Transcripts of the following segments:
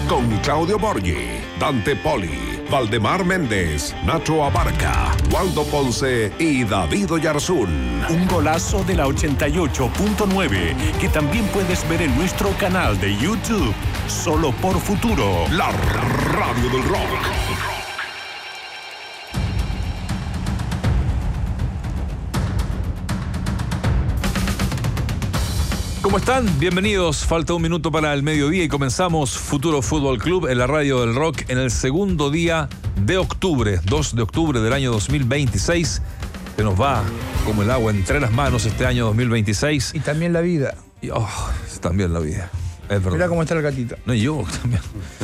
con Claudio Borghi, Dante Poli, Valdemar Méndez, Nacho Abarca, Waldo Ponce y David Oyarzún. Un golazo de la 88.9 que también puedes ver en nuestro canal de YouTube. Solo por Futuro, la radio del rock. ¿Cómo están? Bienvenidos. Falta un minuto para el mediodía y comenzamos Futuro Fútbol Club en la radio del rock en el segundo día de octubre, 2 de octubre del año 2026. Se nos va como el agua entre las manos este año 2026. Y también la vida. Y, también la vida. Es verdad. Mirá cómo está el gatito. No, y yo también.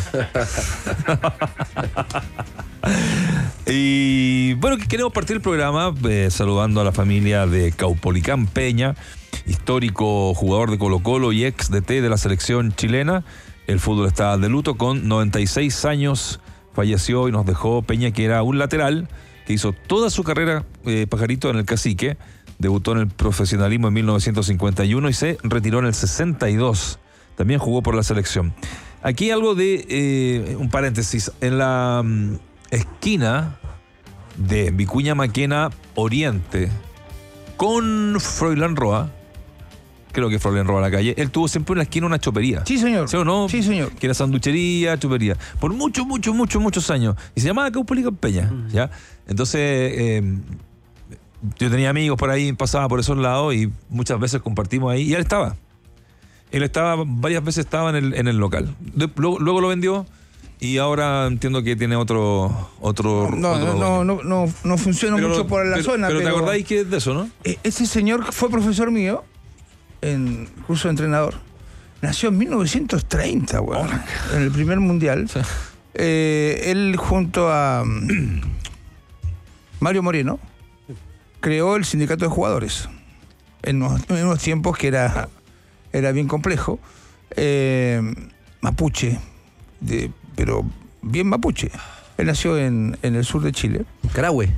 Y bueno, queremos partir el programa saludando a la familia de Caupolicán Peña, histórico jugador de Colo-Colo y ex DT de la selección chilena. El fútbol está de luto. Con 96 años falleció y nos dejó Peña, que era un lateral que hizo toda su carrera, pajarito, en el Cacique. Debutó en el profesionalismo en 1951 y se retiró en el 62. También jugó por la selección. Aquí algo de un paréntesis. En la esquina de Vicuña Maquena Oriente con Froilán Roa, creo que Froilán Roa la calle, él tuvo siempre en la esquina una chopería. Sí, señor. ¿Sí o no? Sí, señor. Que era sanduchería, chopería. Por muchos años. Y se llamaba Caupolicán Peña, ¿ya? Entonces, yo tenía amigos por ahí, pasaba por esos lados y muchas veces compartimos ahí. Y él estaba. Varias veces estaba en el local. Luego lo vendió y ahora entiendo que tiene otro no funciona mucho por la zona. Pero te acordáis que es de eso, ¿no? Ese señor fue profesor mío en curso de entrenador. Nació en 1930, weón. En el primer mundial. Sí. Él junto a Mario Moreno creó el sindicato de jugadores. En unos tiempos que era bien complejo. Mapuche, pero bien mapuche. Él nació en el sur de Chile. Carahue.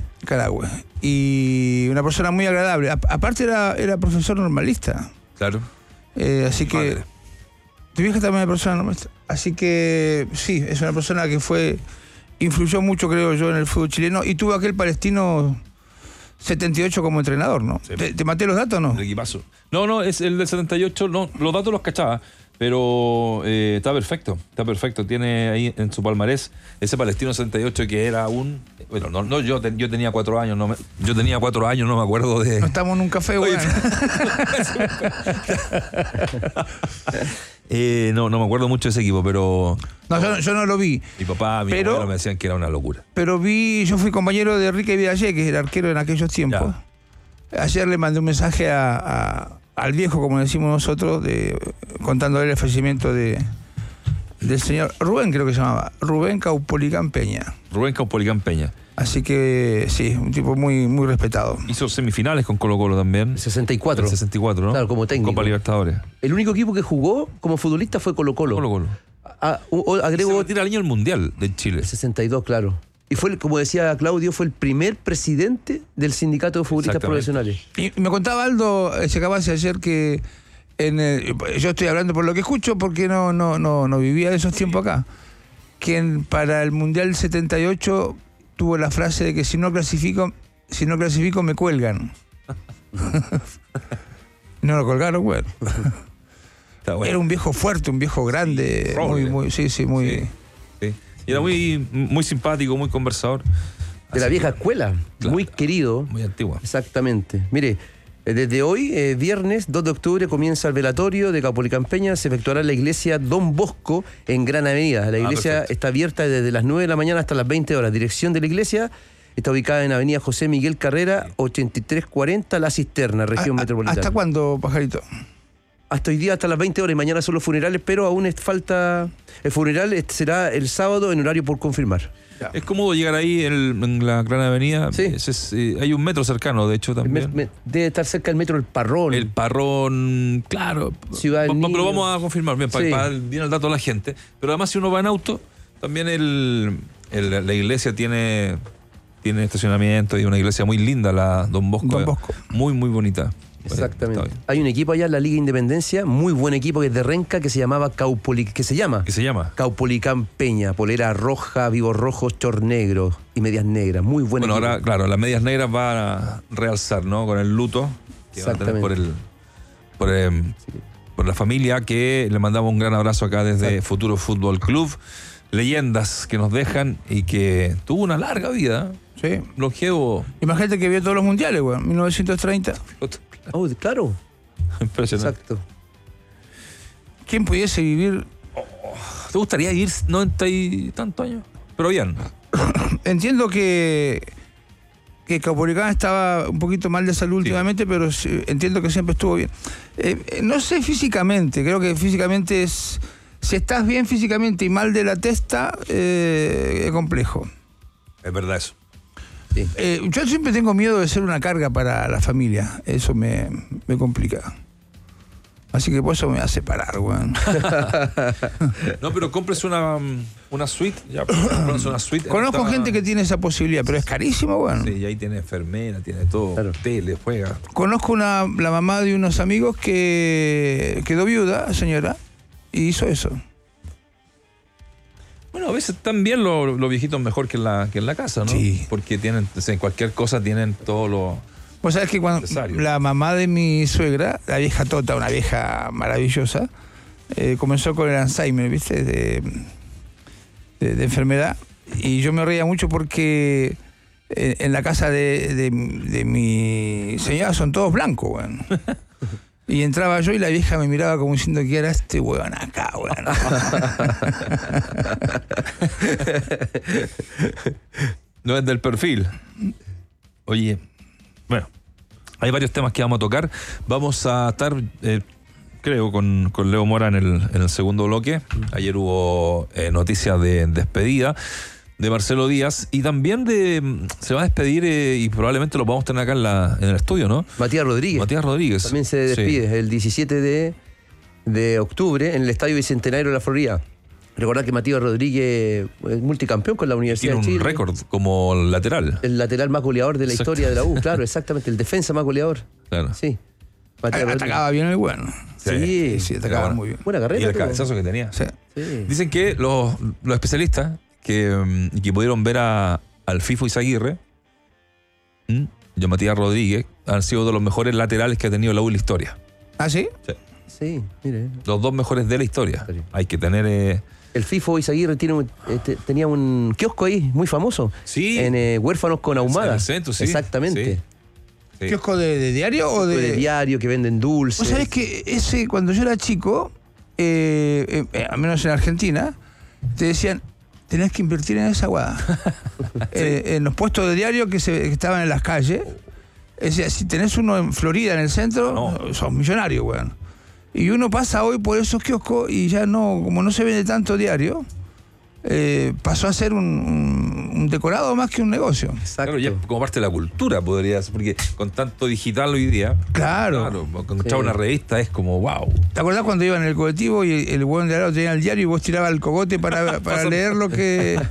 Y una persona muy agradable. Aparte era profesor normalista. Claro. Así que... Madre. Tu vieja también es persona normalista. Así que sí, es una persona que influyó mucho, creo yo, en el fútbol chileno. Y tuvo aquel Palestino 78 como entrenador, ¿no? Sí. ¿Te maté los datos o no? El equipazo. No, es el del 78. No, los datos los cachaba. Pero está perfecto. Tiene ahí en su palmarés ese Palestino 78 que era un... Bueno, yo tenía 4 años. Yo tenía 4 años, no me acuerdo de... No estamos en un café, güey. No me acuerdo mucho de ese equipo, pero... No, yo no lo vi. Mi papá, mi abuelo me decían que era una locura. Pero yo fui compañero de Enrique Vidallé, que era arquero en aquellos tiempos. Ya. Ayer le mandé un mensaje al viejo, como decimos nosotros, contándole el fallecimiento del señor Rubén, creo que se llamaba, Rubén Caupolicán Peña. Así que sí, un tipo muy, muy respetado. Hizo semifinales con Colo-Colo también. 64. El 64, ¿no? Claro, como técnico. Copa Libertadores. El único equipo que jugó como futbolista fue Colo-Colo. Agrego... Se retira el año del Mundial de Chile. 62, claro. Y fue, como decía Claudio, fue el primer presidente del sindicato de futbolistas profesionales. Y me contaba Aldo Checabase ayer que yo estoy hablando por lo que escucho porque no vivía de esos tiempos acá. Que para el Mundial 78 tuvo la frase de que si no clasifico me cuelgan. No lo colgaron, güey. Bueno. Era un viejo fuerte, un viejo grande, sí, muy. Sí. Y era muy simpático, muy conversador. De la vieja escuela, claro, muy querido. Muy antigua. Exactamente. Mire, desde hoy, viernes 2 de octubre, comienza el velatorio de Caupolicán Peña. Se efectuará en la iglesia Don Bosco en Gran Avenida. La iglesia está abierta desde las 9 de la mañana hasta las 20 horas. Dirección de la iglesia está ubicada en Avenida José Miguel Carrera, 8340, La Cisterna, región metropolitana. ¿Hasta cuándo, pajarito? Hasta hoy día, hasta las 20 horas, y mañana son los funerales, pero aún falta... El funeral será el sábado en horario por confirmar. Ya. Es cómodo llegar ahí en la Gran Avenida. Sí. Hay un metro cercano, de hecho, también. Debe estar cerca del metro El Parrón. El Parrón, claro. Ciudad del Niño. Pero vamos a confirmar, bien, para dar bien el dato a la gente. Pero además, si uno va en auto, también la iglesia tiene estacionamiento y una iglesia muy linda, la Don Bosco. Don Bosco. Muy, muy bonita. Exactamente. Hay un equipo allá en la Liga Independencia, muy buen equipo, que es de Renca, que se llama ¿Qué se llama? Caupolicán Peña, polera roja, vivos rojos, short negro y medias negras. Muy buen equipo. Ahora, claro, las medias negras van a realzar, ¿no? Con el luto que va a tener por la familia, que le mandamos un gran abrazo acá desde Futuro Fútbol Club. Leyendas que nos dejan y que tuvo una larga vida. Sí. Longevo. Imagínate que vio todos los mundiales, güey. 1930. Oh, claro. Impresionante. Exacto. ¿Quién pudiese vivir? ¿Te gustaría vivir 90 y tantos años? Pero bien. Entiendo que Caupolicán estaba un poquito mal de salud últimamente, pero entiendo que siempre estuvo bien. No sé físicamente, creo que físicamente es... Si estás bien físicamente y mal de la testa, es complejo. Es verdad eso. Sí. Yo siempre tengo miedo de ser una carga para la familia. Eso me complica. Así que por eso me va a separar, weón. No, pero compres una suite. Ya, compres una suite. Conozco gente que tiene esa posibilidad, pero es carísimo, weón. Sí, y ahí tiene enfermera, tiene todo. Claro. Tele, juega. Conozco la mamá de unos amigos que quedó viuda, señora, y hizo eso. Bueno, a veces también los viejitos mejor que en la casa, ¿no? Sí. Porque tienen, en cualquier cosa tienen todo lo... Vos sabés que cuando necesario. la mamá de mi suegra, la vieja Tota, una vieja maravillosa, comenzó con el Alzheimer, ¿viste? De enfermedad. Y yo me reía mucho porque en la casa de mi señora son todos blancos, weón. Y entraba yo y la vieja me miraba como diciendo que era este weón acá, weón. No es del perfil. Oye, bueno, hay varios temas que vamos a tocar. Vamos a estar, creo, con Leo Mora en el segundo bloque. Ayer hubo noticias de despedida de Marcelo Díaz y también se va a despedir y probablemente lo vamos a tener acá en el estudio, ¿no? Matías Rodríguez. También se despide el 17 de octubre en el Estadio Bicentenario de la Florida. Recordad que Matías Rodríguez es multicampeón con la Universidad de Chile. Tiene un récord como lateral. El lateral más goleador de la historia de la U, claro, exactamente. El defensa más goleador. Claro. Sí. Atacaba bien el weón. Sí, atacaba muy bien. Buena carrera. Y el cabezazo que tenía. Sí. Sí. Dicen que los especialistas que pudieron ver al Fifo Izaguirre y a Matías Rodríguez han sido de los mejores laterales que ha tenido la U en la historia. ¿Ah, sí? Sí, mire. Los dos mejores de la historia. Sí. Hay que tener... El Fifo Izaguirre tenía un kiosco ahí muy famoso. Sí. En Huérfanos con Ahumada. En el centro, sí. Exactamente. Sí. ¿Kiosco de diario o De diario que venden dulces. Vos sabés que cuando yo era chico, al menos en Argentina, te decían, tenés que invertir en esa guada. En los puestos de diario que estaban en las calles, decía, si tenés uno en Florida, en el centro, sos millonario, weón. Y uno pasa hoy por esos kioscos y ya no, como no se vende tanto diario, pasó a ser un decorado más que un negocio. Exacto. Claro, ya como parte de la cultura podría ser, porque con tanto digital hoy día, Claro. encontrar una revista es como wow. ¿Te acordás cuando iba en el colectivo y el hueón de al lado tenía el diario y vos tirabas el cogote para leer lo que...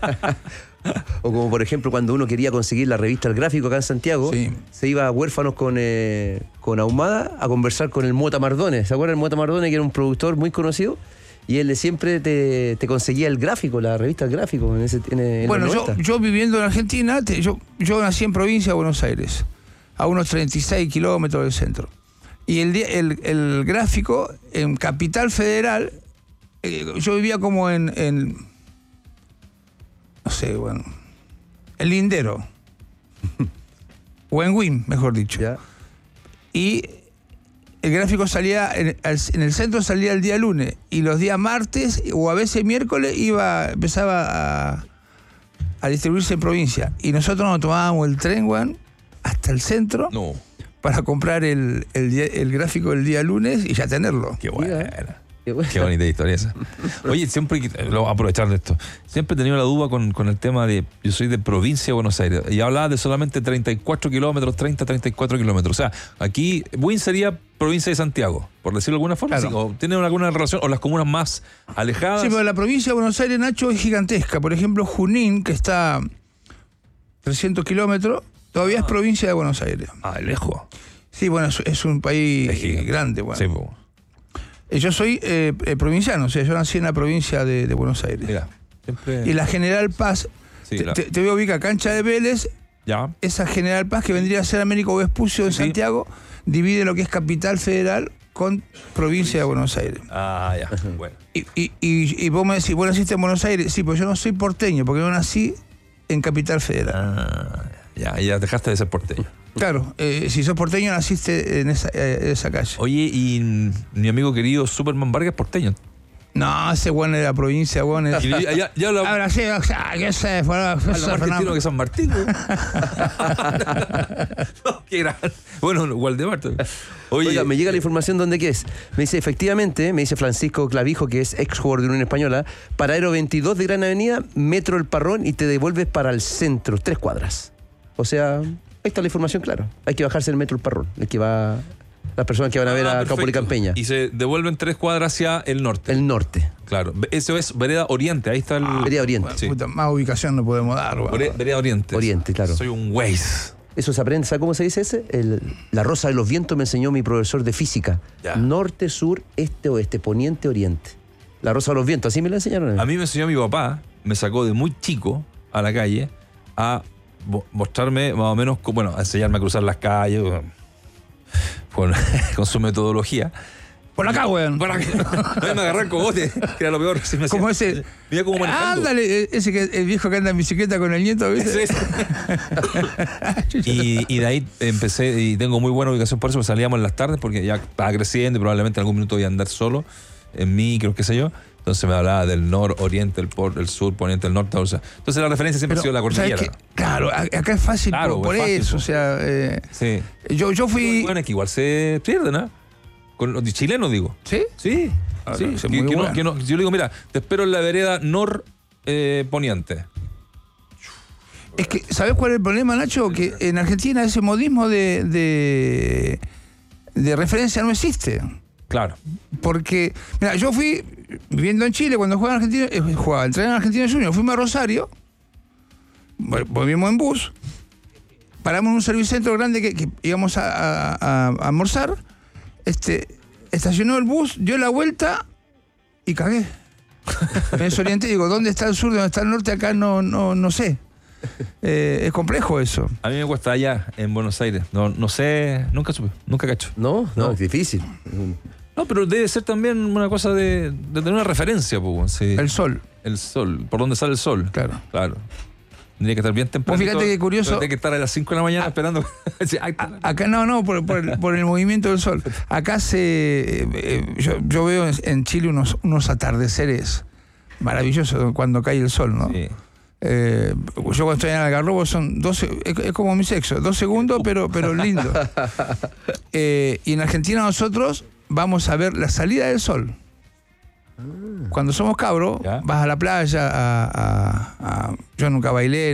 O como por ejemplo cuando uno quería conseguir la revista El Gráfico acá en Santiago, Sí. se iba a Huérfanos con Ahumada a conversar con el Mota Mardones. ¿Se acuerdan del Mota Mardones, que era un productor muy conocido? Y él siempre te conseguía el gráfico, la revista El Gráfico. En Bueno, los 90. yo viviendo en Argentina, yo nací en provincia de Buenos Aires, a unos 36 kilómetros del centro. Y el gráfico en Capital Federal, yo vivía como en no sé, bueno, en Lindero. O en Wim, mejor dicho. ¿Ya? Y el gráfico salía, en el centro salía el día lunes, y los días martes o a veces miércoles empezaba a distribuirse en provincia. Y nosotros nos tomábamos el tren, weón, hasta el centro para comprar el gráfico del día lunes y ya tenerlo. Qué buena. Qué bueno. Qué bonita historia esa. Oye, siempre lo voy a aprovechar de esto. Siempre he tenido la duda con el tema de, yo soy de provincia de Buenos Aires y hablaba de solamente 34 kilómetros, 34 kilómetros. O sea, aquí Buin sería provincia de Santiago, por decirlo de alguna forma. Claro. ¿Sí? ¿O tienen alguna relación? ¿O las comunas más alejadas? Sí, pero la provincia de Buenos Aires, Nacho, es gigantesca. Por ejemplo, Junín, que está a 300 kilómetros, todavía es provincia de Buenos Aires. Ah, lejos. Sí, bueno, es un país grande. Bueno. Sí, po. Yo soy provinciano, o sea, yo nací en la provincia de Buenos Aires. Mira, siempre... Y la General Paz, Sí, te voy a ubicar cancha de Vélez, Ya. esa General Paz que vendría a ser Américo Vespucio en Sí. Santiago, divide lo que es Capital Federal con provincia de Buenos Aires. Ah, ya. Bueno. Y vos me decís, ¿vos naciste en Buenos Aires? Sí, pues yo no soy porteño, porque yo nací en Capital Federal. Ah, ya dejaste de ser porteño. Claro, si sos porteño naciste en esa calle. Oye, y mi amigo querido Superman Vargas es porteño. No, ese bueno de la provincia, bueno. Y ya lo Ahora sí, o sea, ¿qué sé? más argentino que San Martín. ¿No? No, qué gran. Bueno, Waldemar. Oye, Oiga, me llega la información donde que es. Me dice, efectivamente, me dice Francisco Clavijo, que es ex jugador de Unión Española, Paradero 22 de Gran Avenida, Metro El Parrón, y te devuelves para el centro, 3 cuadras. O sea, ahí está la información clara. Hay que bajarse el Metro El Parrón, el que va... Las personas que van a ver a perfecto. Caupolicán-Peña. Y se devuelven 3 cuadras hacia el norte. El norte. Claro. Eso es Vereda Oriente. Ahí está el. Vereda Oriente. Sí. Puta, más ubicación no podemos dar, bueno. Vereda Oriente. Oriente, claro. Soy un Waze. Eso se aprende. ¿Sabe cómo se dice ese? La rosa de los vientos me enseñó mi profesor de física. Ya. Norte, sur, este, oeste, poniente, oriente. La rosa de los vientos, así me la enseñaron. A mí me enseñó mi papá, me sacó de muy chico a la calle a mostrarme más o menos, bueno, a enseñarme a cruzar las calles con su metodología. Por acá, weón. Por acá. No me agarré el cogote, que era lo peor. Sí, me Como hacía- ese. Mira cómo manejando. Ándale, ese que el viejo que anda en bicicleta con el nieto, ¿viste? Sí, sí. Y de ahí empecé, y tengo muy buena ubicación, por eso salíamos en las tardes, porque ya estaba creciendo y probablemente en algún minuto voy a andar solo, en micro, qué sé yo. Entonces me hablaba del oriente, el sur, poniente, el norte. O sea, entonces la referencia siempre ha sido la ¿sabes cordillera. qué? Claro, acá es fácil Claro, por es fácil, eso. po. O sea, Sí. yo fui. Bueno, es que igual se pierden, ¿no? Con los chilenos, digo. ¿Sí? Sí. Ah, Sí. no, es Que muy no- bueno. que no- yo le digo, mira, te espero en la vereda poniente. Es que, ¿sabes cuál es el problema, Nacho? Que en Argentina ese modismo de referencia no existe. Claro. Porque, mira, yo fui viviendo en Chile cuando jugaba en Argentina, entré en Argentina Junior, fuimos a Rosario, volvimos en bus, paramos en un servicentro grande que íbamos a almorzar, estacionó el bus, dio la vuelta y cagué. Me desorienté y digo, ¿dónde está el sur? ¿Dónde está el norte? Acá no sé. Es complejo eso. A mí me cuesta allá, en Buenos Aires. No sé, nunca supe, nunca cacho. No, es difícil. No, pero debe ser también una cosa de tener una referencia, pues. Sí. El sol. El sol, por dónde sale el sol. Claro. Claro. Tendría que estar bien temprano. Vos fíjate qué curioso. Tendría que estar a las 5 de la mañana esperando. Sí, ahí está. Acá no, por el movimiento del sol. Acá yo veo en Chile unos atardeceres maravillosos cuando cae el sol, ¿no? Sí. Yo cuando estoy en Algarrobo son 12, es como mi sexo, 2 segundos, pero lindo. Y en Argentina nosotros vamos a ver la salida del sol. Cuando somos cabros, ¿Ya? vas a la playa, yo nunca bailé,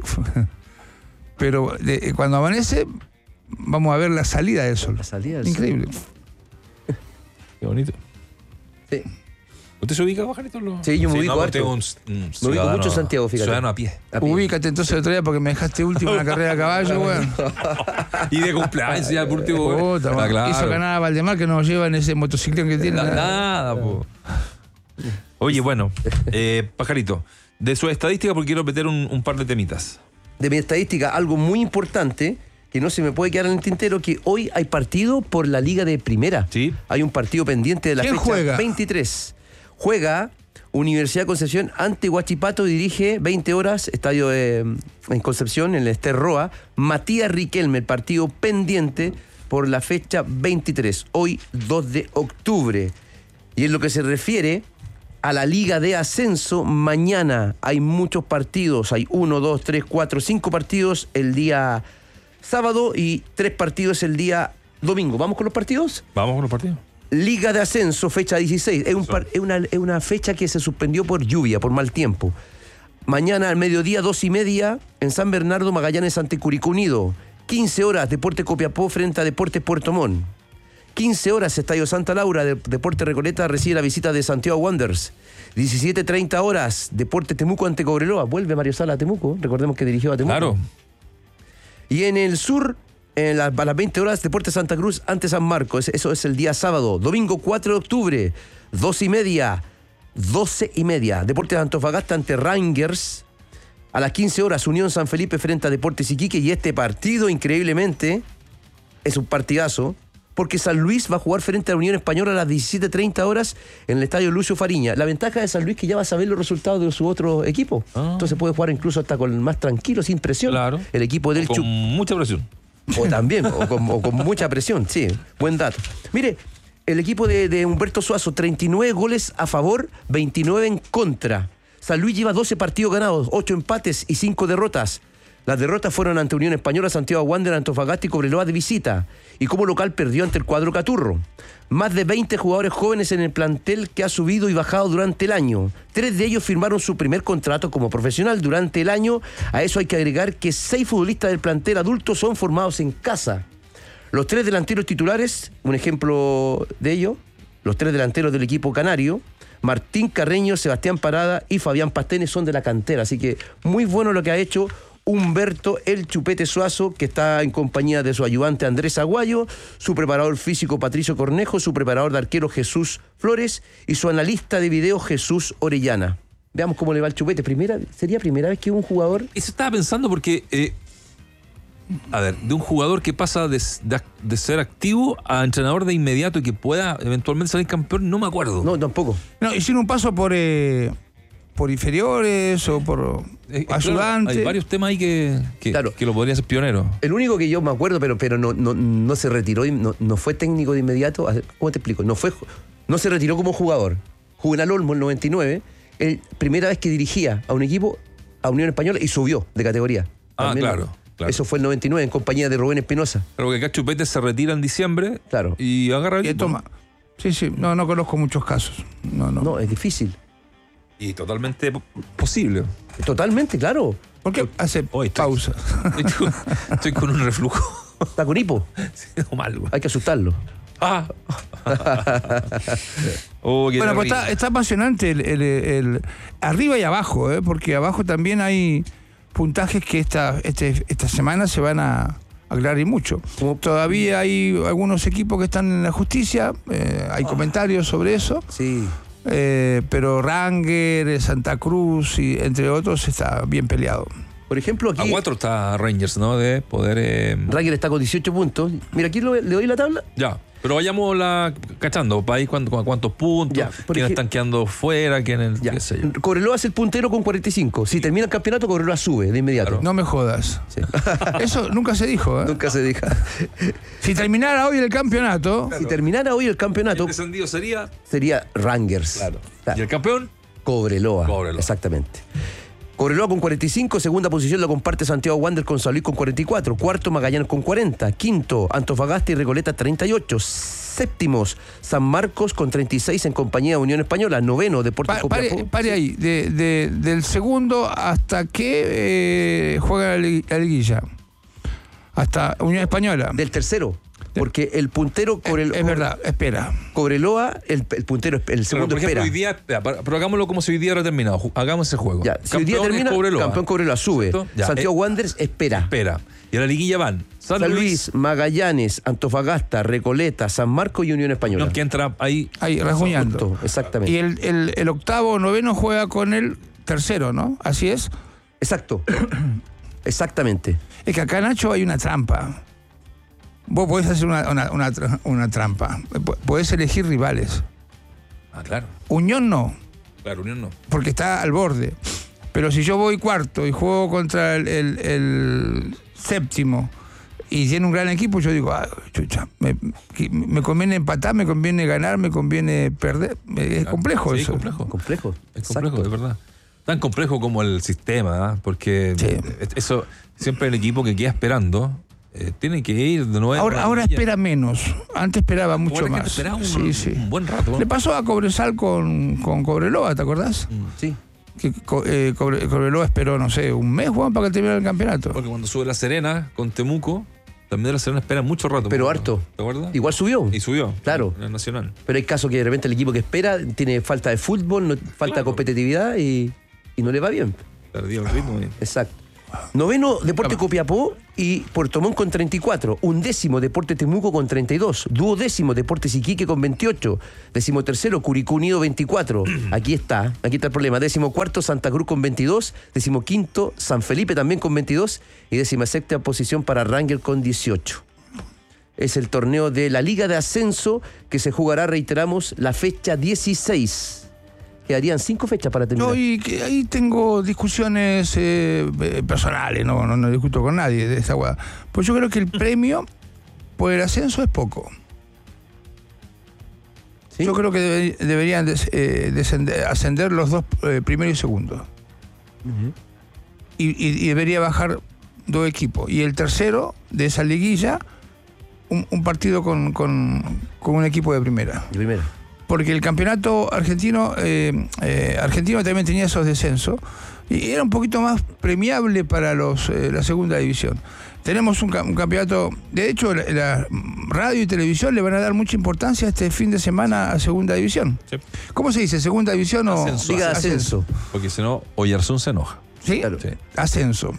pero cuando amanece, vamos a ver la salida del sol. La salida del sol. Increíble. Qué bonito. Sí. ¿Usted se ubica, Pajarito? Sí, yo me ubico no, harto. usted es un Me ubico mucho en Santiago, fíjate. Ciudadano a pie. A pie. Ubícate entonces el otro día porque me dejaste último en la carrera de caballo, weón. Y de cumpleaños ya, por último. Puta, Ah, man. claro. Hizo ganar a Valdemar que nos lleva en ese motociclón que tiene. Nada, po. Oye, bueno, Pajarito, de su estadística, porque quiero meter un par de temitas. De mi estadística, algo muy importante que no se me puede quedar en el tintero, que hoy hay partido por la Liga de Primera. Sí. Hay un partido pendiente de la ¿Quién fecha juega? 23. Juega Universidad de Concepción ante Huachipato, dirige 20 horas, estadio en Concepción, en el Ester Roa, Matías Riquelme, el partido pendiente por la fecha 23, hoy 2 de octubre. Y en lo que se refiere a la Liga de Ascenso, mañana hay muchos partidos, hay 1, 2, 3, 4, 5 partidos el día sábado y 3 partidos el día domingo. ¿Vamos con los partidos? Vamos con los partidos. Liga de Ascenso, fecha 16. Es una fecha que se suspendió por lluvia, por mal tiempo. Mañana al mediodía, 2:30, en San Bernardo, Magallanes ante Curicó Unido. 15 horas, Deportes Copiapó frente a Deportes Puerto Montt. 15 horas, Estadio Santa Laura, Deportes Recoleta recibe la visita de Santiago Wanderers. 17:30 horas, Deportes Temuco ante Cobreloa. Vuelve Mario Sala a Temuco, recordemos que dirigió a Temuco. Claro. Y en el sur, a las 20 horas, Deportes Santa Cruz ante San Marcos. Eso es el día sábado. Domingo 4 de octubre, 12:30. Deportes Antofagasta ante Rangers. A las 15 horas, Unión San Felipe frente a Deportes Iquique. Y este partido, increíblemente, es un partidazo, porque San Luis va a jugar frente a la Unión Española a las 17:30 horas en el estadio Lucio Fariña. La ventaja de San Luis es que ya va a saber los resultados de su otro equipo. Entonces puede jugar incluso hasta con más tranquilo, sin presión. Claro. El equipo del Con mucha presión. O también, o con mucha presión, sí. Buen dato. Mire, el equipo de Humberto Suazo, 39 goles a favor, 29 en contra. San Luis lleva 12 partidos ganados, 8 empates y 5 derrotas. Las derrotas fueron ante Unión Española, Santiago Wanderers, Antofagasta y Cobreloa de visita. Y como local perdió ante el cuadro Caturro. Más de 20 jugadores jóvenes en el plantel que ha subido y bajado durante el año. 3 de ellos firmaron su primer contrato como profesional durante el año. A eso hay que agregar que 6 futbolistas del plantel adulto son formados en casa. Los 3 delanteros titulares, un ejemplo de ello, los 3 delanteros del equipo canario, Martín Carreño, Sebastián Parada y Fabián Pastene, son de la cantera. Así que muy bueno lo que ha hecho Humberto El Chupete Suazo, que está en compañía de su ayudante Andrés Aguayo, su preparador físico Patricio Cornejo, su preparador de arquero Jesús Flores y su analista de video Jesús Orellana. Veamos cómo le va el Chupete. ¿Sería primera vez que un jugador...? Eso estaba pensando porque, de un jugador que pasa de ser activo a entrenador de inmediato y que pueda eventualmente salir campeón, no me acuerdo. No, tampoco. No, hicieron un paso por inferiores o por ayudante. Claro, hay varios temas ahí que lo podría ser pionero. El único que yo me acuerdo, pero no se retiró, no fue técnico de inmediato. ¿Cómo te explico? No se retiró como jugador. Jugó en Olmo en el 99, primera vez que dirigía a un equipo, a Unión Española, y subió de categoría. También, claro. Eso fue el 99, en compañía de Rubén Espinosa. Pero que acá Chupete se retira en diciembre, claro, y agarra el y toma. Sí, no conozco muchos casos. No, es difícil. Y totalmente posible. Totalmente, claro. ¿Por qué hace pausa? Estoy con un reflujo. ¿Está con hipo? Sí, o mal, güey. Hay que asustarlo. Bueno, pues está apasionante el arriba y abajo, porque abajo también hay puntajes que esta semana se van a aclarar y mucho. Todavía hay algunos equipos que están en la justicia, hay comentarios sobre eso. Sí. Pero Ranger, Santa Cruz y entre otros está bien peleado. Por ejemplo, aquí... A 4 está Rangers, ¿no? De poder... Ranger está con 18 puntos. Mira, aquí le doy la tabla. Ya, pero vayamos cachando, país, cuántos puntos, ya, quiénes están quedando fuera, qué sé yo. Cobreloa es el puntero con 45. Si termina el campeonato, Cobreloa sube de inmediato. Claro. No me jodas. Sí. Eso nunca se dijo, Nunca se dijo. Si terminara hoy el campeonato... Si terminara hoy el campeonato... El descendido sería Rangers. Claro. ¿Y el campeón? Cobreloa. Exactamente. Cobreloa con 45, segunda posición la comparte Santiago Wanderers con San Luis con 44, cuarto Magallanes con 40, quinto Antofagasta y Recoleta 38, séptimos San Marcos con 36 en compañía de Unión Española, noveno Deportes Copiapó. Pare ahí, del segundo hasta que juega la liguilla, hasta Unión Española. Del tercero. Porque el puntero Cobreloa... Es verdad, espera. Cobreloa, el puntero, el segundo por ejemplo, espera. Hoy día, pero hagámoslo como si hoy día era terminado. Hagamos ese juego. Ya, si hoy día termina, campeón Cobreloa sube. Ya, Santiago Wanderers espera. Y a la liguilla van San Luis, Magallanes, Antofagasta, Recoleta, San Marcos y Unión Española. No, que entra ahí rasguñando. Exactamente. Y el octavo o noveno juega con el tercero, ¿no? Así es. Exacto. Exactamente. Es que acá, Nacho, hay una trampa. Vos podés hacer una trampa. Podés elegir rivales. Claro. Unión no. Claro, Unión no. Porque está al borde. Pero si yo voy cuarto y juego contra el séptimo y tiene un gran equipo, yo digo, chucha, me conviene empatar, me conviene ganar, me conviene perder. Es complejo eso. Complejo. Es complejo, de verdad. Tan complejo como el sistema, porque eso siempre el equipo que queda esperando... tiene que ir de nuevo. Ahora espera menos. Antes esperaba mucho más. Esperaba un buen rato. Le pasó a Cobresal con Cobreloa, ¿te acordás? Sí. Que Cobreloa esperó, no sé, un mes, Juan, para que terminara el campeonato. Porque cuando sube La Serena con Temuco, también La Serena espera mucho rato. Pero harto. ¿Te acuerdas? Igual subió. Y subió. Claro. En el Nacional. Pero hay casos que de repente el equipo que espera tiene falta de fútbol, falta de competitividad y no le va bien. Perdió el ritmo. Exacto. Noveno, Deporte Copiapó y Puerto Montt con 34. Undécimo, Deporte Temuco con 32. Duodécimo, Deportes Iquique con 28. Decimotercero, Curicó Unido 24. Aquí está el problema. 14º, Santa Cruz con 22. 15º, San Felipe también con 22. Y 16ª posición para Rangel con 18. Es el torneo de la Liga de Ascenso que se jugará, reiteramos, la fecha 16. Quedarían 5 fechas para terminar. No, y que ahí tengo discusiones personales, no discuto con nadie de esa hueá. Pues yo creo que el premio por el ascenso es poco. ¿Sí? Yo creo que deberían ascender los dos primeros y segundos. Uh-huh. Y debería bajar 2 equipos. Y el tercero de esa liguilla, un partido con un equipo de primera. De primera. Porque el campeonato argentino también tenía esos descensos y era un poquito más premiable para la segunda división. Tenemos un campeonato, de hecho la radio y televisión le van a dar mucha importancia este fin de semana a segunda división. Sí. ¿Cómo se dice? ¿Segunda división o Liga de Ascenso? Porque si no, Oyarzún se enoja. ¿Sí? Claro. Sí. Ascenso.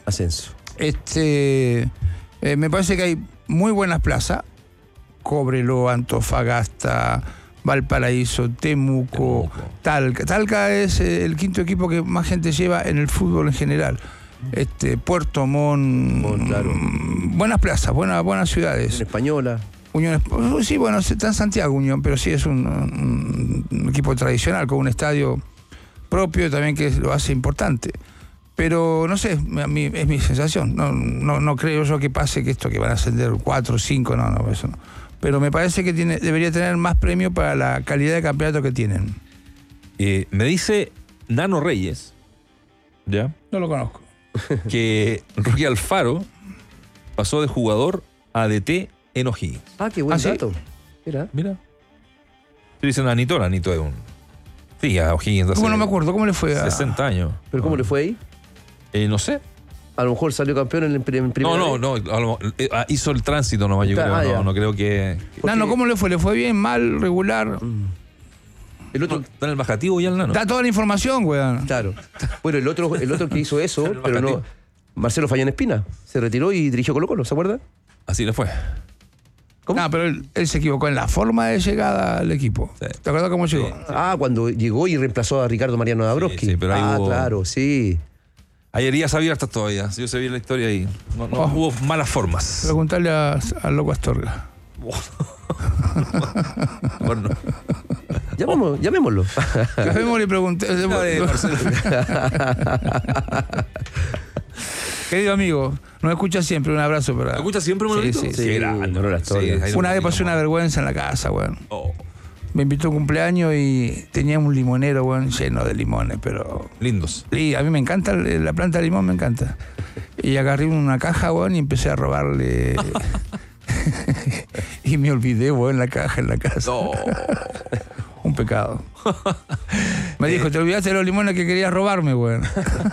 Me parece que hay muy buenas plazas. Cobreloa, Antofagasta, Valparaíso, Temuco, Talca. Talca es el quinto equipo que más gente lleva en el fútbol en general. Puerto Montt, claro. Buenas plazas, buenas ciudades. Española. Sí, bueno, está en Santiago Unión, pero sí es un equipo tradicional, con un estadio propio también que lo hace importante. Pero no sé, a mí es mi sensación. No creo yo que pase que esto que van a ascender 4 o 5, no, eso no. Pero me parece que debería tener más premio para la calidad de campeonato que tienen. Me dice Nano Reyes, ¿ya? No lo conozco. Que Roque Alfaro pasó de jugador a DT en O'Higgins. Ah, qué buen ¿sí? dato. Mira. Se dice Nanito es un... Sí, a O'Higgins hace ¿Cómo no me acuerdo? ¿Cómo le fue? 60 años. ¿Pero cómo le fue ahí? No sé. A lo mejor salió campeón en primera. No. Hizo el tránsito nomás, yo creo. No creo que... Nano, ¿cómo le fue? ¿Le fue bien, mal, regular? El otro... Está en el bajativo ya el Nano. Da toda la información, weón. Claro. Bueno, el otro que hizo eso, pero no... Marcelo Fallán Espina. Se retiró y dirigió Colo-Colo, ¿se acuerda? Así le fue. ¿Cómo? No, pero él se equivocó en la forma de llegada al equipo. Sí. ¿Te acuerdas cómo llegó? Sí. Cuando llegó y reemplazó a Ricardo Mariano Dabrowski. Sí, pero ahí hubo... claro, sí. Hay heridas abiertas todavía. Yo se vi la historia ahí. No hubo malas formas. Preguntarle al loco Astorga. Bueno. Llamémoslo. Llamémosle y pregunté. Querido amigo, nos escucha siempre. Un abrazo. ¿Me escucha siempre, Manolito? Sí. Qué grande. Manolo Astorga. Una vez pasé una vergüenza en la casa, weón. Oh. Me invitó a un cumpleaños y teníamos un limonero, weón, lleno de limones, pero... Lindos. Y a mí me encanta, la planta de limón me encanta. Y agarré una caja, weón, y empecé a robarle... y me olvidé, weón, la caja en la casa. No. Un pecado. Me dijo, te olvidaste de los limones que querías robarme, weón.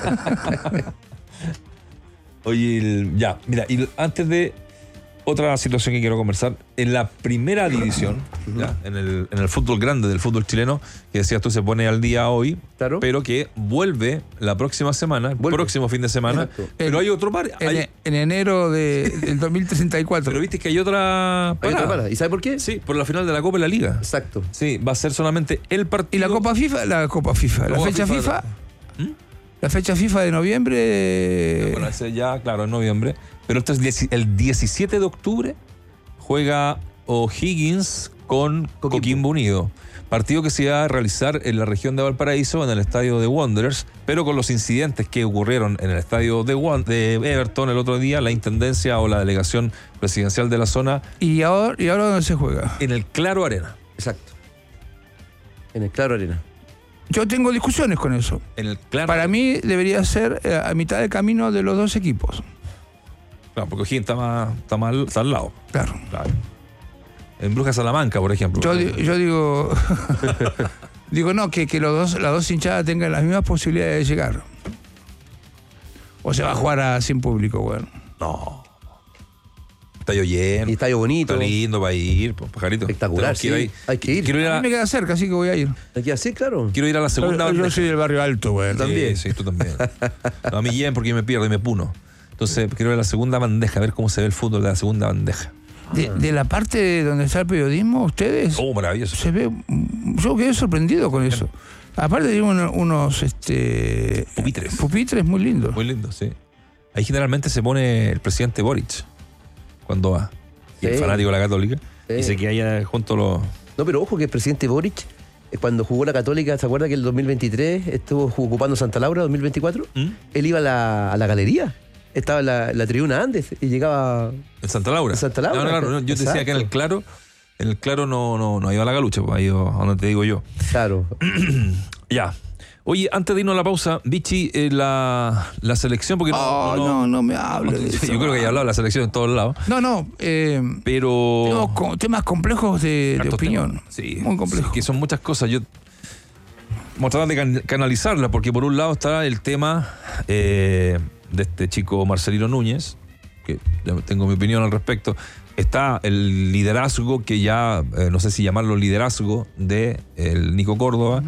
Oye, mira, y antes de... Otra situación que quiero conversar, en la primera división, ¿ya? En el fútbol grande del fútbol chileno, que decías tú se pone al día hoy, claro. Pero que vuelve la próxima semana, próximo fin de semana. Exacto. Pero hay otro par. En enero del 2034. Pero viste que hay otra parada. ¿Y sabe por qué? Sí, por la final de la Copa de la Liga. Exacto. Sí, va a ser solamente el partido. ¿Y la Copa FIFA? La fecha FIFA. La fecha FIFA de noviembre. Bueno, ese ya, claro, en noviembre. Pero esto es el 17 de octubre. Juega O'Higgins con Coquimbo Unido. Partido que se iba a realizar en la región de Valparaíso, en el estadio de Wanderers. Pero con los incidentes que ocurrieron en el estadio de Everton el otro día, la intendencia o la delegación presidencial de la zona. ¿Y ahora dónde se juega? En el Claro Arena. Exacto. En el Claro Arena. Yo tengo discusiones con eso. En el Claro. Para mí debería ser a mitad de camino de los dos equipos. Claro, porque O'Higgins está al lado. Claro. En Brujas Salamanca, por ejemplo. Yo digo... digo, no, que las dos hinchadas tengan las mismas posibilidades de llegar. O se va a jugar sin público, bueno. No. Estadio lleno. Y estadio bonito. Está lindo para ir, pajarito. Espectacular, sí. Hay que ir. Quiero ir A mí me queda cerca, así que voy a ir. Hay que ir, claro. Quiero ir a la segunda. Yo soy del barrio alto, güey. También. Sí, tú también. No, a mí lleven porque me pierdo y me puno. Entonces, creo que la segunda bandeja, a ver cómo se ve el fútbol de la segunda bandeja. De la parte donde está el periodismo, ustedes... Oh, maravilloso. Se ve... Yo quedé sorprendido con eso. Aparte tiene unos pupitres muy lindos. Muy lindos, sí. Ahí generalmente se pone el presidente Boric cuando va. Y el fanático de la Católica. Sí. Y se queda allá junto a los... No, pero ojo que el presidente Boric, cuando jugó la Católica, ¿se acuerda que el 2023 estuvo ocupando Santa Laura, 2024? Él iba a la galería. Estaba en la tribuna antes y llegaba... ¿En Santa Laura? En Santa Laura. No, yo decía que en el Claro no iba a la Galucha, pues ahí a donde te digo yo. Claro. Ya. Oye, antes de irnos a la pausa, Vichy, la selección, porque no me hables de eso. Yo creo que ya he hablado de la selección en todos lados. Pero... Tenemos temas complejos de opinión. Sí, muy complejos. Sí, que son muchas cosas. Vamos a tratar de canalizarla, porque por un lado está el tema de este chico Marcelino Núñez, que tengo mi opinión al respecto. Está el liderazgo, que ya, no sé si llamarlo liderazgo, de el Nico Córdoba.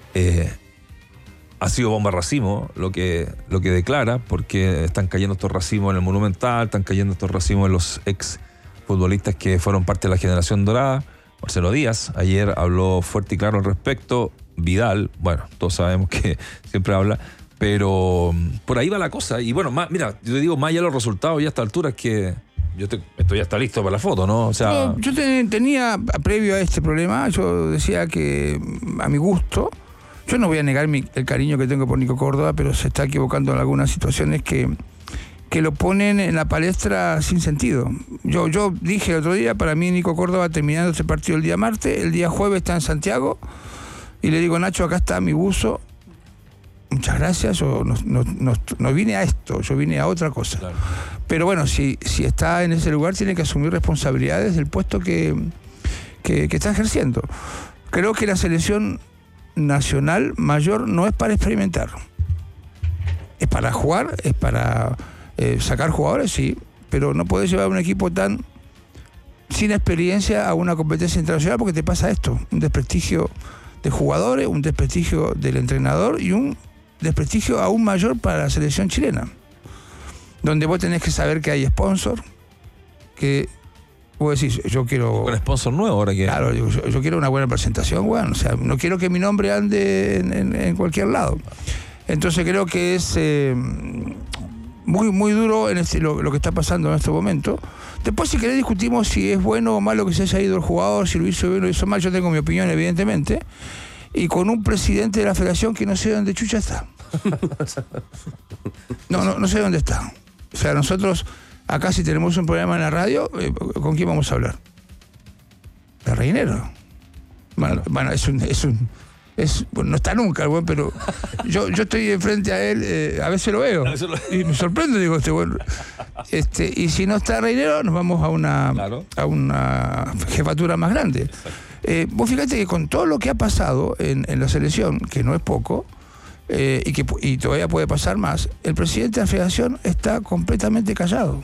Ha sido bomba racimo lo que declara, porque están cayendo estos racimos en el Monumental, están cayendo estos racimos en los ex futbolistas que fueron parte de la generación dorada. Marcelo Díaz ayer habló fuerte y claro al respecto. Vidal, bueno, todos sabemos que siempre habla, pero por ahí va la cosa. Y bueno, mira, yo te digo, más allá de los resultados, ya a esta altura es que esto ya está listo para la foto, ¿no? O sea, yo tenía, previo a este problema, yo decía que a mi gusto, yo no voy a negar el cariño que tengo por Nico Córdoba, pero se está equivocando en algunas situaciones que lo ponen en la palestra sin sentido. Yo dije el otro día, para mí Nico Córdoba terminando este partido el día martes, el día jueves está en Santiago, y le digo, Nacho, acá está mi buzo, muchas gracias, yo no vine a esto, yo vine a otra cosa. Claro. Pero bueno, si está en ese lugar, tiene que asumir responsabilidades del puesto que está ejerciendo. Creo que la selección nacional mayor no es para experimentar. Es para jugar, es para sacar jugadores, sí, pero no puedes llevar un equipo tan sin experiencia a una competencia internacional, porque te pasa esto, un desprestigio de jugadores, un desprestigio del entrenador y un desprestigio aún mayor para la selección chilena, donde vos tenés que saber que hay sponsor, que vos decís, yo quiero... ¿Con sponsor nuevo ahora que? Claro, yo quiero una buena presentación, bueno, o sea, no quiero que mi nombre ande en cualquier lado. Entonces creo que es muy, muy duro lo que está pasando en este momento. Después, si querés, discutimos si es bueno o malo que se haya ido el jugador, si lo hizo bien o lo hizo mal. Yo tengo mi opinión, evidentemente. Y con un presidente de la federación que no sé dónde chucha está. No sé dónde está. O sea, nosotros acá, si tenemos un programa en la radio, ¿con quién vamos a hablar? De Reinero. Bueno, no está nunca el buen, pero yo estoy enfrente a él, a veces lo veo y me sorprendo, digo, y si no está Reinero, nos vamos a una jefatura más grande. Vos fíjate que con todo lo que ha pasado en la selección, que no es poco, y todavía puede pasar más, el presidente de la federación está completamente callado.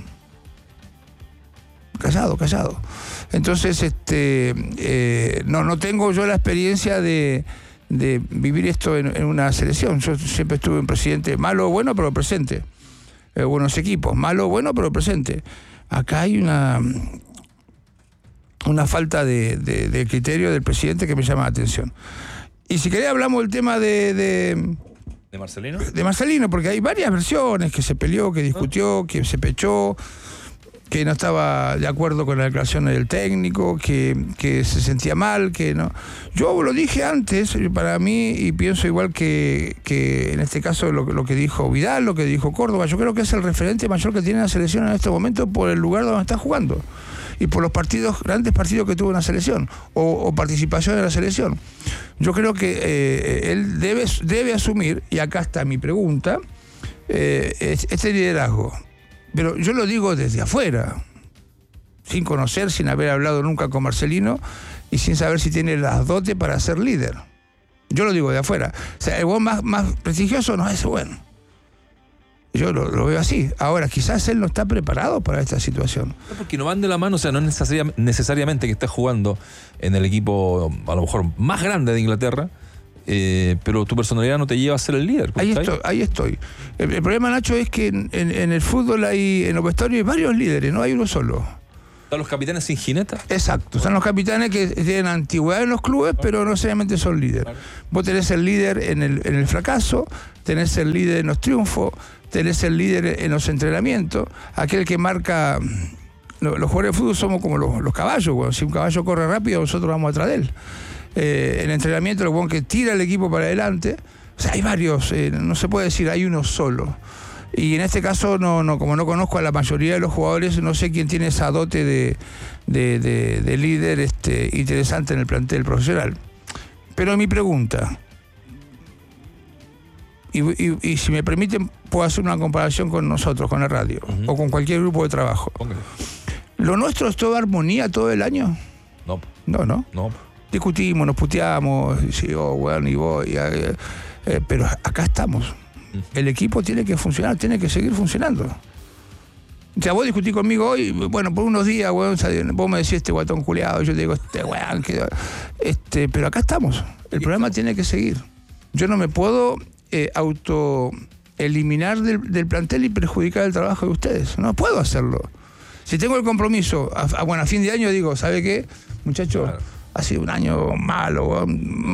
Entonces, no tengo yo la experiencia de vivir esto en una selección. Yo siempre estuve en presidente, malo o bueno, pero presente. Buenos equipos, malo o bueno, pero presente. Acá hay una falta de criterio del presidente que me llama la atención. Y si querés hablamos del tema ¿De Marcelino? De Marcelino, porque hay varias versiones, que se peleó, que discutió, que se pechó, que no estaba de acuerdo con la declaración del técnico, que se sentía mal, que no. Yo lo dije antes, para mí, y pienso igual que en este caso lo que dijo Vidal, lo que dijo Córdoba, yo creo que es el referente mayor que tiene la selección en este momento por el lugar donde está jugando y por los grandes partidos que tuvo en la selección o participación en la selección. Yo creo que él debe asumir, y acá está mi pregunta, este liderazgo. Pero yo lo digo desde afuera, sin conocer, sin haber hablado nunca con Marcelino y sin saber si tiene las dotes para ser líder. Yo lo digo de afuera. O sea, el buen más prestigioso no es bueno. Yo lo veo así. Ahora, quizás él no está preparado para esta situación. Porque no van de la mano, o sea, no es necesariamente que esté jugando en el equipo a lo mejor más grande de Inglaterra, pero tu personalidad no te lleva a ser el líder. Ahí estoy. El problema, Nacho, es que en el fútbol en los vestuarios hay varios líderes, no hay uno solo. ¿Están los capitanes sin jineta? Exacto, están los capitanes que tienen antigüedad en los clubes, pero no necesariamente son líderes. Vos tenés el líder en el fracaso, tenés el líder en los triunfos, tenés el líder en los entrenamientos, aquel que marca. Los jugadores de fútbol somos como los caballos, bueno. Si un caballo corre rápido, nosotros vamos atrás de él. En entrenamiento, lo bueno que tira el equipo para adelante. O sea, hay varios, no se puede decir hay uno solo. Y en este caso, como no conozco a la mayoría de los jugadores, no sé quién tiene esa dote de líder interesante en el plantel profesional. Pero mi pregunta, y si me permiten, puedo hacer una comparación con nosotros, con la radio, o con cualquier grupo de trabajo. ¿Lo nuestro es toda armonía todo el año? No. No. Discutimos, nos puteamos, pero acá estamos. El equipo tiene que funcionar, tiene que seguir funcionando. O sea, vos discutís conmigo hoy, bueno, por unos días, weón, vos me decís este guatón culeado, yo te digo, weón, pero acá estamos. El programa tiene que seguir. Yo no me puedo eliminar del plantel y perjudicar el trabajo de ustedes. No puedo hacerlo. Si tengo el compromiso, a fin de año digo, ¿sabe qué, muchachos? Claro. Ha sido un año malo.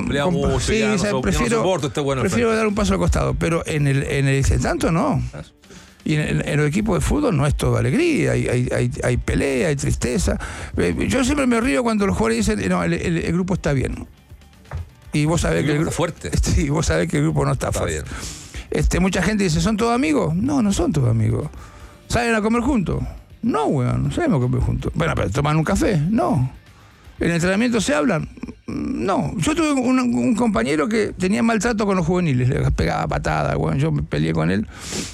Prefiero dar un paso al costado, pero en el tanto no. Y en el equipo de fútbol no es todo alegría, hay pelea, hay tristeza. Yo siempre me río cuando los jugadores dicen, no, el grupo está bien. Y vos sabés que el grupo está fuerte. Sí, vos sabés que el grupo no está fuerte. Bien. Mucha gente dice, ¿son todos amigos? No son todos amigos. ¿Salen a comer juntos? No, weón, no sabemos comer juntos. Bueno, pero ¿toman un café? No. ¿En entrenamiento se hablan? No. Yo tuve un compañero que tenía maltrato con los juveniles, le pegaba patadas, weón, yo me peleé con él.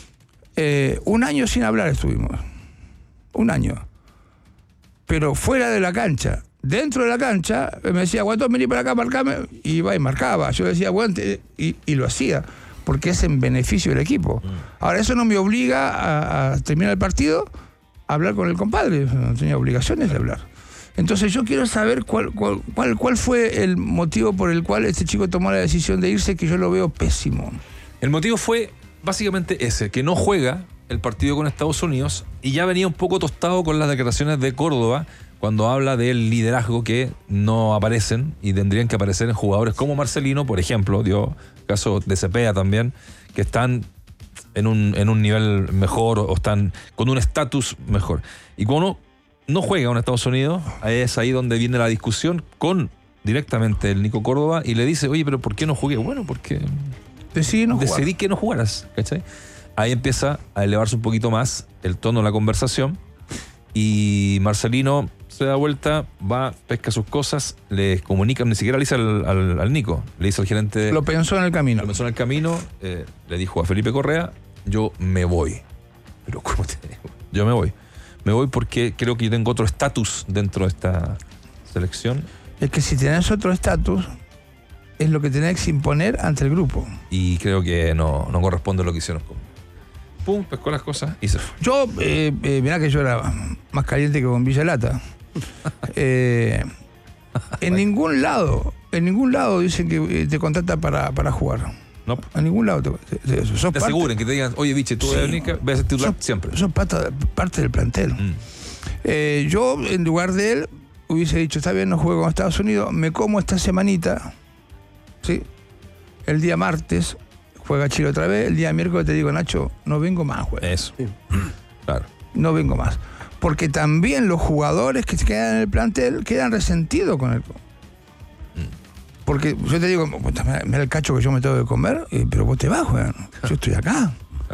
Un año sin hablar estuvimos. Un año. Pero fuera de la cancha. Dentro de la cancha, me decía, Guatón, vení para acá, marcame. Y iba y marcaba. Yo decía, aguante, y lo hacía. Porque es en beneficio del equipo. Ahora, eso no me obliga a terminar el partido a hablar con el compadre. No tenía obligaciones de hablar. Entonces yo quiero saber cuál fue el motivo por el cual este chico tomó la decisión de irse, que yo lo veo pésimo. El motivo fue básicamente ese, que no juega el partido con Estados Unidos y ya venía un poco tostado con las declaraciones de Córdoba cuando habla del liderazgo que no aparecen y tendrían que aparecer en jugadores como Marcelino, por ejemplo, dio caso de Cepeda también, que están en un nivel mejor o están con un estatus mejor. Y cuando no juega con Estados Unidos, es ahí donde viene la discusión con directamente el Nico Córdoba y le dice, oye, pero ¿por qué no jugué? Bueno, porque decidí que no jugaras, ¿cachai? Ahí empieza a elevarse un poquito más el tono de la conversación y Marcelino se da vuelta, va, pesca sus cosas, le comunica, ni siquiera le dice al Nico, le dice al gerente. Lo pensó en el camino. Le dijo a Felipe Correa, yo me voy. Pero ¿cómo te digo? Yo me voy. Me voy porque creo que yo tengo otro estatus dentro de esta selección. Es que si tenés otro estatus, es lo que tenés que imponer ante el grupo. Y creo que no corresponde lo que hicieron conmigo. Pum, pescó las cosas y se fue. Yo, mirá que yo era más caliente que bombilla de lata. En ningún lado dicen que te contratan para jugar. No. En ningún lado te aseguren que te digan, oye, biche, tú eres única, ves a ser titular siempre. Son parte del plantel. Yo, en lugar de él, hubiese dicho, está bien, no juego con Estados Unidos, me como esta semanita, ¿sí? El día martes juega Chile otra vez, el día miércoles te digo, Nacho, no vengo más, güey. Eso. Sí. Claro. No vengo más. Porque también los jugadores que se quedan en el plantel quedan resentidos con él. Porque yo te digo, mira el cacho que yo me tengo que comer, pero vos te vas, güey. Yo estoy acá.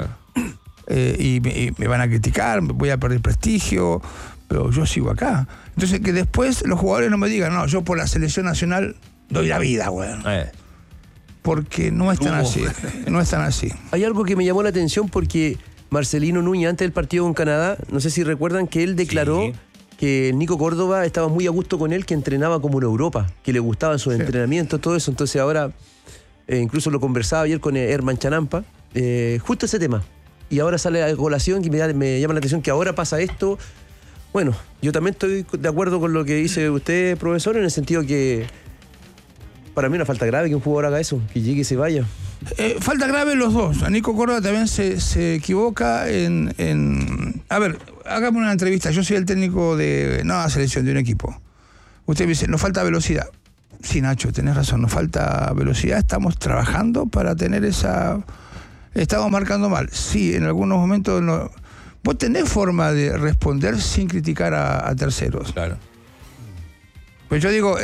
Y me van a criticar, voy a perder prestigio, pero yo sigo acá. Entonces, que después los jugadores no me digan, no, yo por la selección nacional doy la vida, güey. Porque no es tan así. No es tan así. Hay algo que me llamó la atención porque Marcelino Núñez, antes del partido con Canadá, no sé si recuerdan que él declaró que Nico Córdoba estaba muy a gusto con él, que entrenaba como en Europa, que le gustaban sus entrenamientos, todo eso. Entonces ahora, incluso lo conversaba ayer con Herman Chanampa, justo ese tema. Y ahora sale a colación, que me llama la atención que ahora pasa esto. Bueno, yo también estoy de acuerdo con lo que dice usted, profesor, en el sentido que Para mí una falta grave que un jugador haga eso, que llegue y se vaya. Falta grave los dos. A Nico Córdoba también se equivoca en... A ver, hagamos una entrevista. Yo soy el técnico de la selección de un equipo. Usted me dice, nos falta velocidad. Sí, Nacho, tenés razón, nos falta velocidad. Estamos trabajando para tener esa... Estamos marcando mal. Sí, en algunos momentos... No... Vos tenés forma de responder sin criticar a terceros. Claro. Pues yo digo,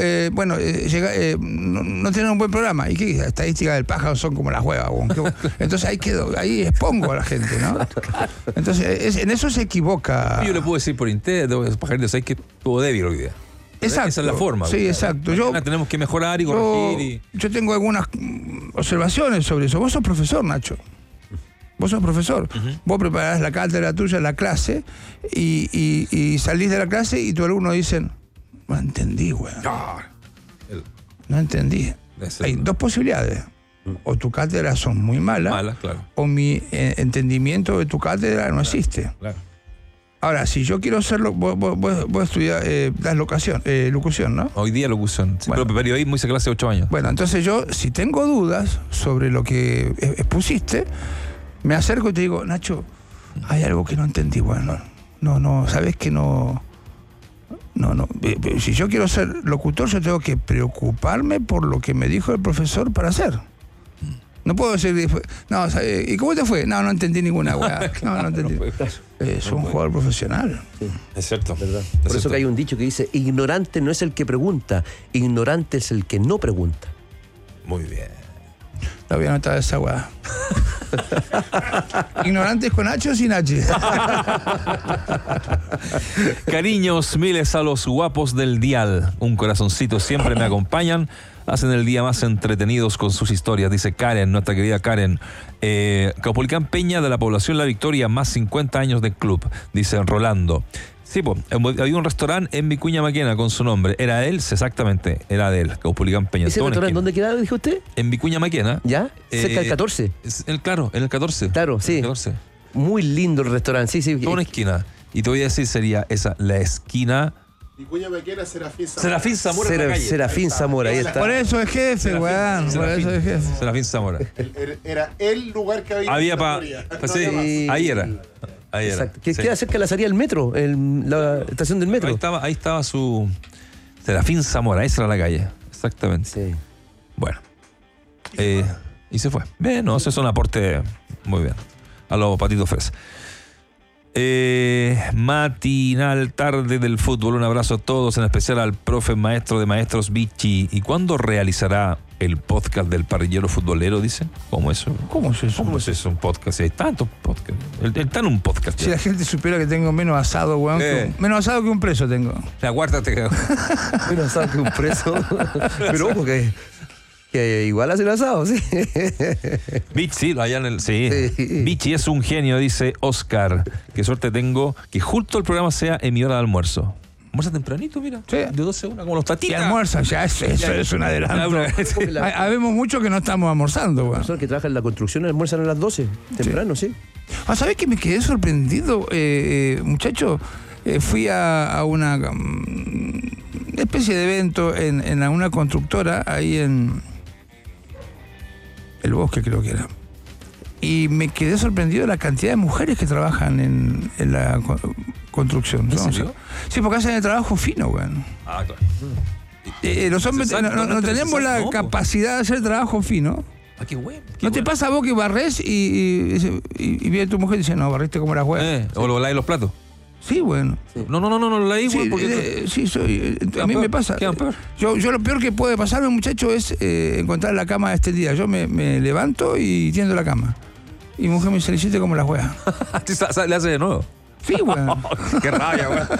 no tienen un buen programa. ¿Y qué? Las estadísticas del pájaro son como las huevas. Entonces ahí expongo a la gente, ¿no? Entonces, en eso se equivoca. Yo le puedo decir por internet, pajarito, ¿sabes que estuvo débil hoy día? Exacto. Esa es la forma. Sí, exacto. Tenemos que mejorar y corregir. Yo tengo algunas observaciones sobre eso. Vos sos profesor, Nacho. Vos sos profesor. Vos preparás la cátedra tuya, la clase, y salís de la clase y tus alumnos dicen... No entendí, güey. No entendí. Hay dos posibilidades. O tu cátedra son muy malas, claro. O mi entendimiento de tu cátedra no existe. Claro. Ahora, si yo quiero hacerlo, vos estudiar, das locución, ¿no? Hoy día locución. Sí, bueno. Pero periodismo hice clase 8 años. Bueno, entonces yo, si tengo dudas sobre lo que expusiste, me acerco y te digo, Nacho, hay algo que no entendí. Bueno, no, sabes que no. Si yo quiero ser locutor, yo tengo que preocuparme por lo que me dijo el profesor para hacer. No puedo decir, ¿y cómo te fue? No entendí ninguna weá. No entendí. Es un jugador profesional. Sí. Es cierto. ¿Verdad? Por eso que hay un dicho que dice, ignorante no es el que pregunta, ignorante es el que no pregunta. Muy bien. La voy a anotar esa weá. Ignorantes con H o sin H. Cariños miles a los guapos del dial. Un corazoncito siempre me acompañan. Hacen el día más entretenidos con sus historias, dice Karen, nuestra querida Karen. Caupolicán Peña, de la población La Victoria, más 50 años de club, dice Rolando. Sí, pues, había un restaurante en Vicuña Maquena con su nombre. ¿Era él? Exactamente, era de él, Caupolicán Peña. ¿Ese restaurante dónde quedaba, dijo usted? En Vicuña Maquena. ¿Ya? Cerca del 14. Claro, en el 14. Claro, sí. 14. Muy lindo el restaurante, sí. Toda una esquina. Y te voy a decir, sería esa, la esquina... Vicuña Maquena, Serafín Zamora. Serafín Zamora, ahí está. Por eso es jefe, weón. Por eso es jefe. Serafín Zamora. Era el lugar que había sí, ahí era. Exacto. Que queda cerca de la salida del metro, la estación del metro. Ahí estaba su Serafín Zamora, esa era la calle. Exactamente. Sí. Bueno. Y se fue. Bien, no, eso es un aporte muy bien. A los patitos fresas. Matinal tarde del fútbol. Un abrazo a todos, en especial al profe maestro de maestros Vichy. ¿Y cuándo realizará el podcast del parrillero futbolero? Dice. ¿Cómo es eso? ¿Cómo es eso? ¿Cómo es eso un podcast? Si hay tantos podcasts. Él está en un podcast. Si la gente supiera que tengo menos asado, weón. Menos asado que un preso tengo. Aguárdate. Menos asado que un preso. Pero ojo que igual hace el asado, sí. Vichy, allá en el... Sí. Vichy es un genio, dice Oscar. Qué suerte tengo que justo el programa sea en mi hora de almuerzo. Almuerza tempranito, mira. Sí. De 12 a 1, como los tatitas. Y almuerza, ya eso es un adelanto. Habemos muchos que no estamos almorzando, weón. Las personas que trabajan en la construcción almuerzan a las 12, temprano, sí. ¿Sabés que me quedé sorprendido, muchacho? Fui a una especie de evento en una constructora ahí en El Bosque, creo que era. Y me quedé sorprendido de la cantidad de mujeres que trabajan en la construcción. ¿En serio? Sí, porque hacen el trabajo fino, güey. Ah, claro. Los hombres no tenemos la capacidad de hacer trabajo fino. Ah, qué bueno. ¿No te pasa a vos que barres y viene tu mujer y dice, no, barriste como la güey? O lo laves los platos. Sí, bueno. Sí. No, lo leí, güey. Sí, porque a mí me pasa. Yo lo peor que puede pasarme, muchacho, es encontrar la cama extendida. Yo me levanto y tiendo la cama. Y mi mujer me dice, le hiciste como la wea. ¿Le hace de nuevo? Sí, güey. Qué rabia, güey.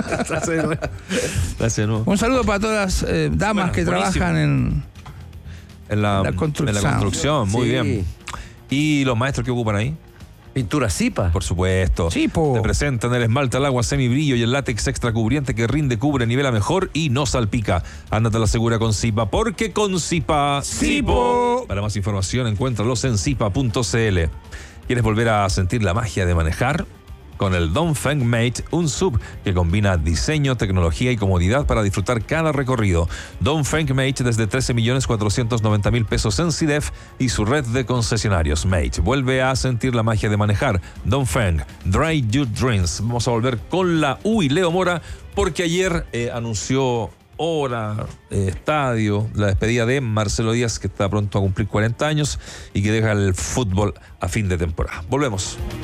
Le hace de nuevo. Un saludo para todas las damas que trabajan en la construcción. Muy Sí. bien. ¿Y los maestros que ocupan ahí? Pintura Zipa. Por supuesto. Sí, po. Te presentan el esmalte al agua semibrillo y el látex extra cubriente que rinde, cubre, nivela mejor y no salpica. Ándate a la segura con Zipa, porque con Zipa... ¡Zipo! Para más información, encuéntralos en zipa.cl. ¿Quieres volver a sentir la magia de manejar? con el Dongfeng Mate, un sub que combina diseño, tecnología y comodidad para disfrutar cada recorrido. Dongfeng Mate desde 13.490.000 pesos en CIDEF y su red de concesionarios. Mate, vuelve a sentir la magia de manejar. Dongfeng, Drive Your Dreams. Vamos a volver con la U y Leo Mora, porque ayer anunció hora, estadio, la despedida de Marcelo Díaz, que está pronto a cumplir 40 años y que deja el fútbol a fin de temporada. Volvemos.